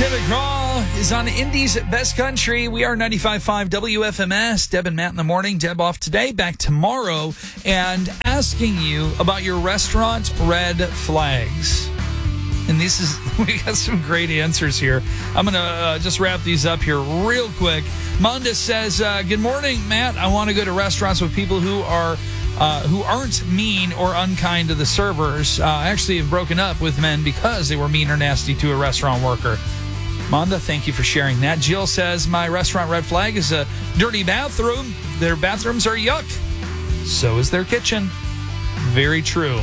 Tim McGraw is on Indy's Best Country. We are 95.5 WFMS. Deb and Matt in the morning. Deb off today, back tomorrow, and asking you about your restaurant red flags. And we got some great answers here. I'm going to just wrap these up here real quick. Monda says, good morning, Matt. I want to go to restaurants with people who aren't mean or unkind to the servers. I actually have broken up with men because they were mean or nasty to a restaurant worker. Monda, thank you for sharing that. Jill says, my restaurant red flag is a dirty bathroom. Their bathrooms are yuck. So is their kitchen. Very true.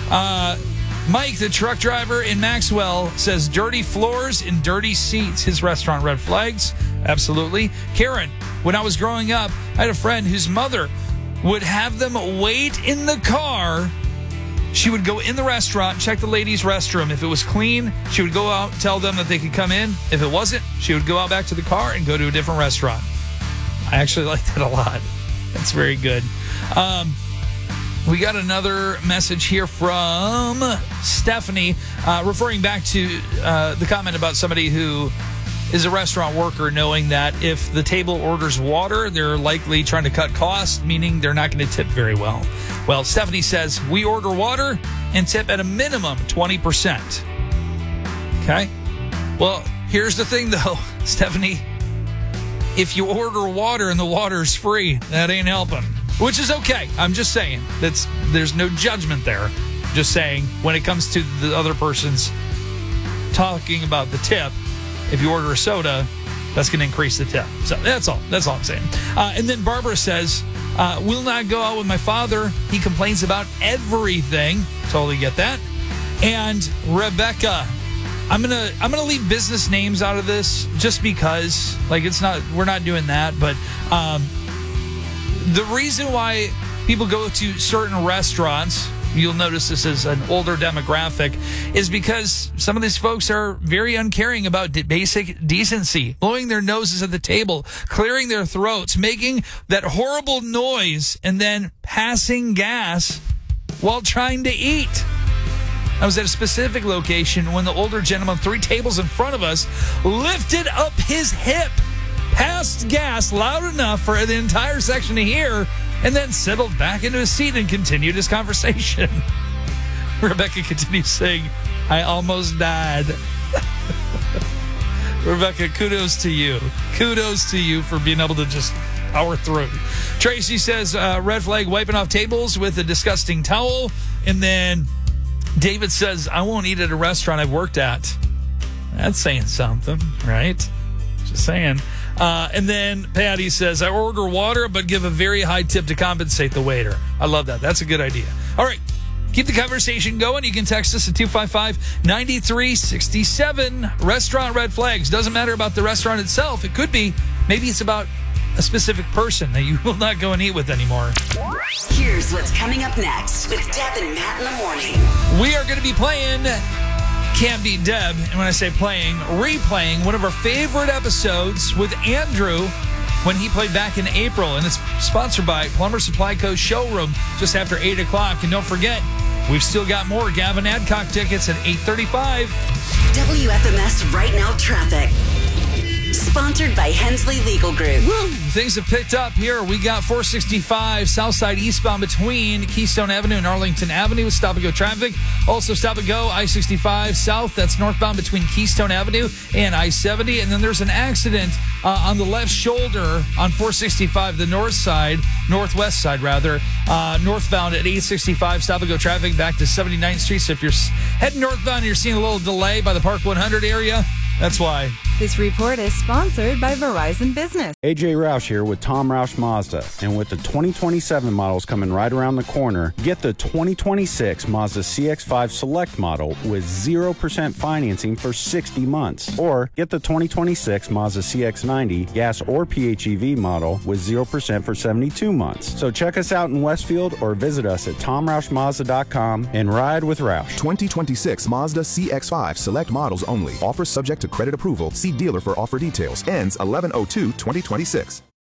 Mike, the truck driver in Maxwell, says dirty floors and dirty seats. His restaurant red flags. Absolutely. Karen, when I was growing up, I had a friend whose mother would have them wait in the car. She would go in the restaurant, check the ladies' restroom. If it was clean, she would go out and tell them that they could come in. If it wasn't, she would go out back to the car and go to a different restaurant. I actually like that a lot. That's very good. We got another message here from Stephanie, referring back to the comment about somebody who is a restaurant worker, knowing that if the table orders water, they're likely trying to cut costs, meaning they're not going to tip very well. Well, Stephanie says, we order water and tip at a minimum 20%. Okay? Well, here's the thing, though, Stephanie. If you order water and the water's free, that ain't helping. Which is okay. I'm just saying. There's no judgment there. Just saying, when it comes to the other person's talking about the tip, if you order a soda, that's going to increase the tip. So that's all. That's all I'm saying. And then Barbara says, will not go out with my father. He complains about everything. Totally get that. And Rebecca, I'm gonna leave business names out of this just because, we're not doing that. But the reason why people go to certain restaurants, you'll notice this is an older demographic, is because some of these folks are very uncaring about basic decency, blowing their noses at the table, clearing their throats, making that horrible noise, and then passing gas while trying to eat. I was at a specific location when the older gentleman, 3 tables in front of us, lifted up his hip, passed gas loud enough for the entire section to hear, and then settled back into his seat and continued his conversation. Rebecca continues saying, I almost died. Rebecca, kudos to you. Kudos to you for being able to just power through. Tracy says, red flag, wiping off tables with a disgusting towel. And then David says, I won't eat at a restaurant I've worked at. That's saying something, right? Just saying. And then Patty says, I order water, but give a very high tip to compensate the waiter. I love that. That's a good idea. All right. Keep the conversation going. You can text us at 255-9367. Restaurant red flags. Doesn't matter about the restaurant itself. It could be. Maybe it's about a specific person that you will not go and eat with anymore. Here's what's coming up next with Deb and Matt in the morning. We are going to be playing Can't Beat Deb, and when I say playing, replaying one of our favorite episodes with Andrew when he played back in April, and it's sponsored by Plumber Supply Co. Showroom just after 8 o'clock. And don't forget, we've still got more Gavin Adcock tickets at 8:35. WFMS Right Now Traffic. Sponsored by Hensley Legal Group. Woo! Things have picked up here. We got 465 Southside eastbound between Keystone Avenue and Arlington Avenue with stop-and-go traffic. Also stop-and-go I-65 south. That's northbound between Keystone Avenue and I-70. And then there's an accident on the left shoulder on 465, the northwest side, northbound at 865. Stop-and-go traffic back to 79th Street. So if you're heading northbound and you're seeing a little delay by the Park 100 area, that's why. This report is sponsored by Verizon Business. AJ Roush here with Tom Roush Mazda. And with the 2027 models coming right around the corner, get the 2026 Mazda CX-5 Select model with 0% financing for 60 months. Or get the 2026 Mazda CX-90 gas or PHEV model with 0% for 72 months. So check us out in Westfield or visit us at TomRoushMazda.com and ride with Roush. 2026 Mazda CX-5 Select models only. Offers subject to credit approval. See dealer for offer details. Ends 11/02/2026.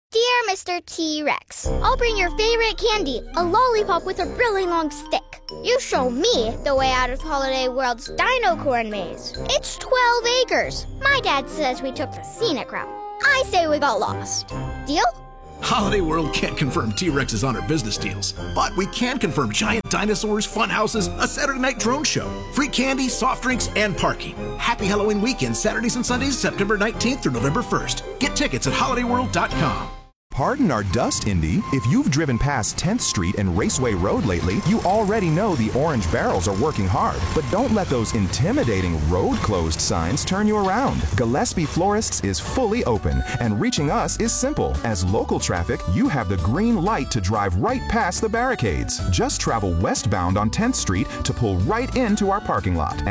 Dear Mr. T-Rex, I'll bring your favorite candy, a lollipop with a really long stick. You show me the way out of Holiday World's Dino Corn Maze. It's 12 acres. My dad says we took the scenic route. I say we got lost. Deal? Holiday World can't confirm T-Rexes on our business deals, but we can confirm giant dinosaurs, fun houses, a Saturday night drone show, free candy, soft drinks, and parking. Happy Halloween weekend, Saturdays and Sundays, September 19th through November 1st. Get tickets at holidayworld.com. Pardon our dust, Indy. If you've driven past 10th Street and Raceway Road lately, you already know the Orange Barrels are working hard. But don't let those intimidating road closed signs turn you around. Gillespie Florists is fully open, and reaching us is simple. As local traffic, you have the green light to drive right past the barricades. Just travel westbound on 10th Street to pull right into our parking lot.